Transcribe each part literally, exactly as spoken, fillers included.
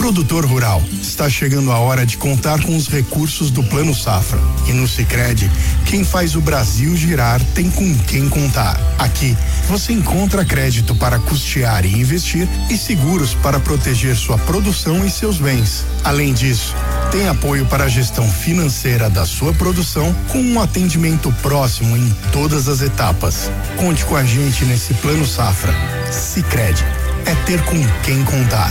Produtor rural, está chegando a hora de contar com os recursos do Plano Safra. E no Sicredi, quem faz o Brasil girar tem com quem contar. Aqui, você encontra crédito para custear e investir e seguros para proteger sua produção e seus bens. Além disso, tem apoio para a gestão financeira da sua produção com um atendimento próximo em todas as etapas. Conte com a gente nesse Plano Safra. Sicredi, é ter com quem contar.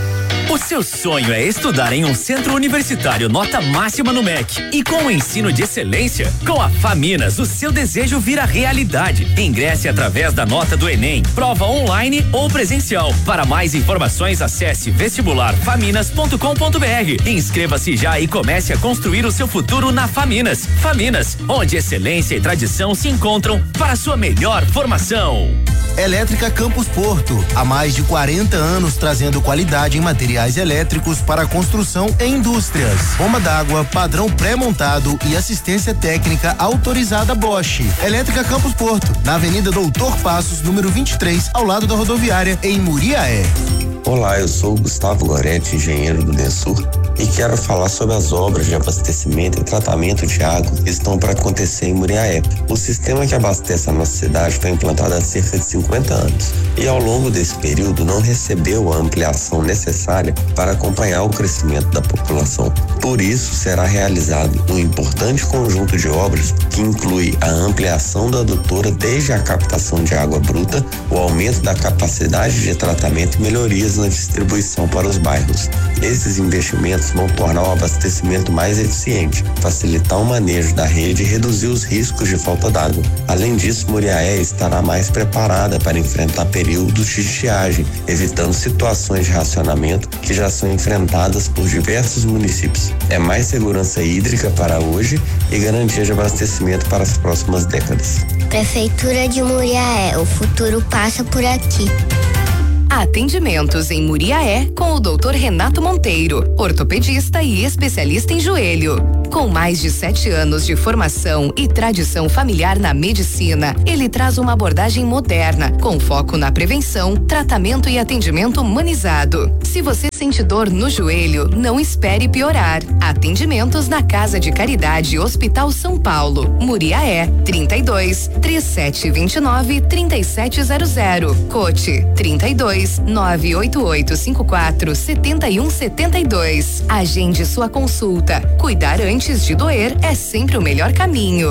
O seu sonho é estudar em um centro universitário nota máxima no M E C e com o ensino de excelência? Com a Faminas, o seu desejo vira realidade. Ingresse através da nota do Enem, prova online ou presencial. Para mais informações, acesse vestibular faminas ponto com ponto br. Inscreva-se já e comece a construir o seu futuro na Faminas. Faminas, onde excelência e tradição se encontram para sua melhor formação. Elétrica Campos Porto, há mais de quarenta anos trazendo qualidade em materiais elétricos para construção e indústrias. Bomba d'água, padrão pré-montado e assistência técnica autorizada Bosch. Elétrica Campos Porto, na Avenida Doutor Passos, número vinte e três, ao lado da rodoviária, em Muriaé. Olá, eu sou o Gustavo Goretti, engenheiro do Densur, e quero falar sobre as obras de abastecimento e tratamento de água que estão para acontecer em Muriaé. O sistema que abastece a nossa cidade foi implantado há cerca de cinquenta anos e ao longo desse período não recebeu a ampliação necessária para acompanhar o crescimento da população. Por isso, será realizado um importante conjunto de obras que inclui a ampliação da adutora desde a captação de água bruta, o aumento da capacidade de tratamento e melhorias na distribuição para os bairros. Esses investimentos vão tornar o abastecimento mais eficiente, facilitar o manejo da rede e reduzir os riscos de falta d'água. Além disso, Muriaé estará mais preparada para enfrentar períodos de estiagem, evitando situações de racionamento que já são enfrentadas por diversos municípios. É mais segurança hídrica para hoje e garantia de abastecimento para as próximas décadas. Prefeitura de Muriaé, o futuro passa por aqui. Atendimentos em Muriaé com o doutor Renato Monteiro, ortopedista e especialista em joelho. Com mais de sete anos de formação e tradição familiar na medicina, ele traz uma abordagem moderna, com foco na prevenção, tratamento e atendimento humanizado. Se você sente dor no joelho, não espere piorar. Atendimentos na Casa de Caridade Hospital São Paulo, Muriaé, trinta e dois, trinta e sete vinte e nove, trinta e sete zero zero. Cote, trinta e dois, nove oito oito cinco quatro, sete um sete dois. Agende sua consulta. Cuidar antes de doer é sempre o melhor caminho.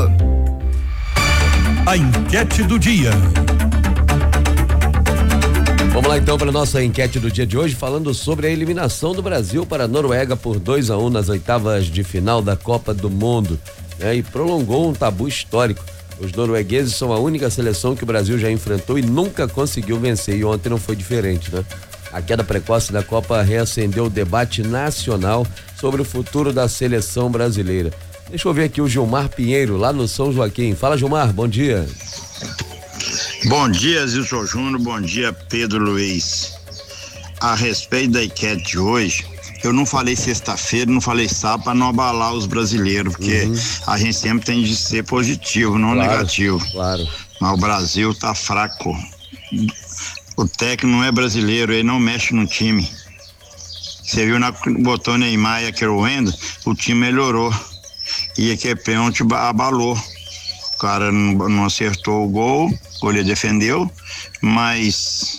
A enquete do dia. Vamos lá então para a nossa enquete do dia de hoje, falando sobre a eliminação do Brasil para a Noruega por dois a um nas oitavas de final da Copa do Mundo, né? E prolongou um tabu histórico. Os noruegueses são a única seleção que o Brasil já enfrentou e nunca conseguiu vencer, e ontem não foi diferente, né? A queda precoce da Copa reacendeu o debate nacional sobre o futuro da seleção brasileira. Deixa eu ver aqui o Gilmar Pinheiro, lá no São Joaquim. Fala, Gilmar, bom dia. Bom dia, Zilson Júnior, bom dia, Pedro Luiz. A respeito da enquete de hoje, eu não falei sexta-feira, não falei sábado para não abalar os brasileiros, porque uhum. a gente sempre tem de ser positivo, não claro, negativo. Claro. Mas o Brasil tá fraco. O técnico não é brasileiro, ele não mexe no time. Você viu, na, botou Neymar e aquele Wendel, o time melhorou. E aquele pênalti abalou. O cara não, não acertou o gol, o goleiro defendeu, mas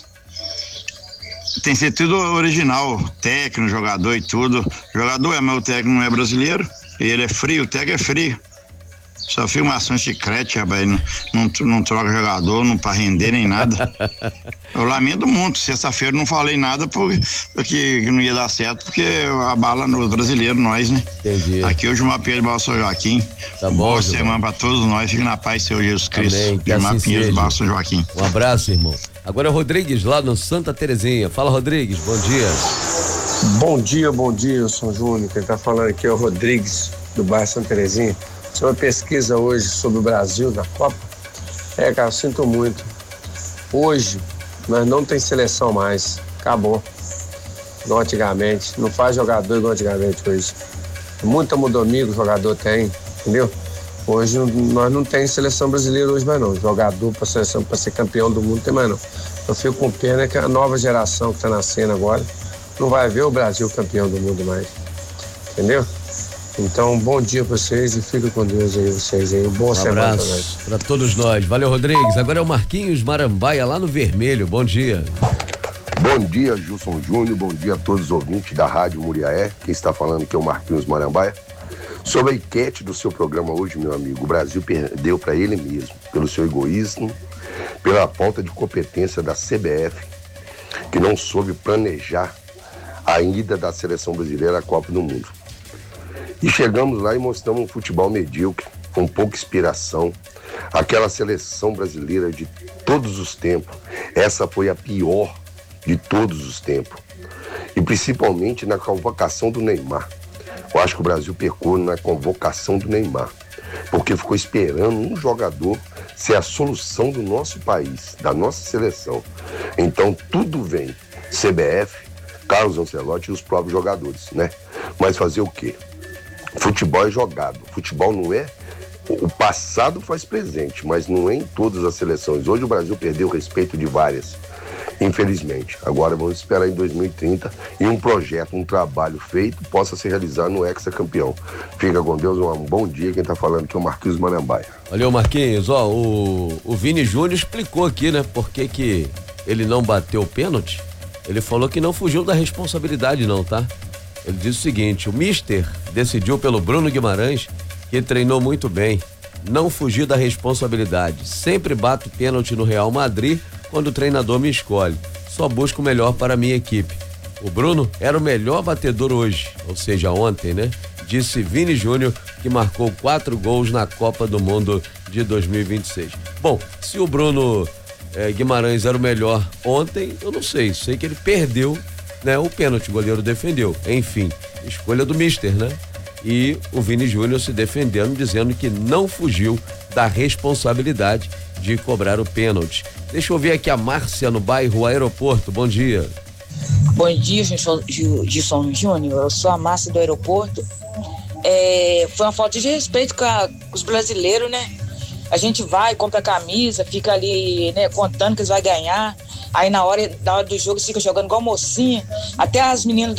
tem que ser tudo original, técnico, jogador e tudo. O jogador é, mas o técnico não é brasileiro, ele é frio, o técnico é frio. Só filmação chiclete, rapaz, não, não, não troca jogador, não pra render nem nada. Eu lamento muito, sexta-feira não falei nada porque, porque não ia dar certo, porque a bala no brasileiro, nós, né? Entendi. Aqui hoje uma Pedro Barra São Joaquim. Tá bom, boa João. semana pra todos nós, fique na paz, Senhor Jesus Cristo. Amém, que Gilmar assim Pinheiro, seja. Barra São Joaquim. Um abraço, irmão. Agora é o Rodrigues, lá no Santa Terezinha. Fala, Rodrigues, bom dia. Bom dia, bom dia, São Júnior. Quem tá falando aqui é o Rodrigues, do bairro Santa Terezinha. Uma pesquisa hoje sobre o Brasil na Copa. É, cara, eu sinto muito. Hoje, nós não tem seleção mais. Acabou. Igual antigamente. Não faz jogador igual antigamente hoje. Muita mudomigo o jogador tem, entendeu? Hoje nós não tem seleção brasileira hoje mais não. Jogador para seleção, para ser campeão do mundo tem mais não. Eu fico com pena que a nova geração que está nascendo agora não vai ver o Brasil campeão do mundo mais. Entendeu? Então, bom dia pra vocês e fica com Deus aí, vocês aí. Um bom Um semana abraço para todos nós. Valeu, Rodrigues. Agora é o Marquinhos Marambaia, lá no Vermelho. Bom dia. Bom dia, Gilson Júnior. Bom dia a todos os ouvintes da Rádio Muriaé. Quem está falando aqui é o Marquinhos Marambaia. Sobre a enquete do seu programa hoje, meu amigo, o Brasil perdeu para ele mesmo, pelo seu egoísmo, pela falta de competência da C B F, que não soube planejar a ida da seleção brasileira à Copa do Mundo. E chegamos lá e mostramos um futebol medíocre, com pouca inspiração. Aquela seleção brasileira de todos os tempos, essa foi a pior de todos os tempos. E principalmente na convocação do Neymar. Eu acho que o Brasil pecou na convocação do Neymar, porque ficou esperando um jogador ser a solução do nosso país, da nossa seleção. Então tudo vem, C B F, Carlos Ancelotti e os próprios jogadores, né? Mas fazer o quê? Futebol é jogado, futebol não é... O passado faz presente, mas não é em todas as seleções. Hoje o Brasil perdeu o respeito de várias, infelizmente. Agora vamos esperar em dois mil e trinta e um projeto, um trabalho feito possa se realizar no hexacampeão. Fica com Deus, um bom dia. Quem tá falando aqui é o Marquinhos Marambaia. Valeu, Marquinhos. Ó, o, o Vini Júnior explicou aqui, né, por que que ele não bateu o pênalti. Ele falou que não fugiu da responsabilidade não, tá? Ele disse o seguinte: o mister decidiu pelo Bruno Guimarães, que treinou muito bem, não fugiu da responsabilidade. Sempre bato pênalti no Real Madrid quando o treinador me escolhe. Só busco o melhor para a minha equipe. O Bruno era o melhor batedor hoje, ou seja, ontem, né? Disse Vini Júnior, que marcou quatro gols na Copa do Mundo de dois mil e vinte e seis. Bom, se o Bruno eh, Guimarães era o melhor ontem, eu não sei. Sei que ele perdeu, né? O pênalti, o goleiro defendeu. Enfim, escolha do mister, né? E o Vini Júnior se defendendo, dizendo que não fugiu da responsabilidade de cobrar o pênalti. Deixa eu ver aqui a Márcia no bairro Aeroporto. Bom dia. Bom dia, Gilson Júnior. Eu sou a Márcia do Aeroporto. É, foi uma falta de respeito com, a, com os brasileiros, né? A gente vai, compra camisa, fica ali, né, contando que eles vão ganhar. Aí na hora, na hora do jogo fica jogando igual mocinha. Até as meninas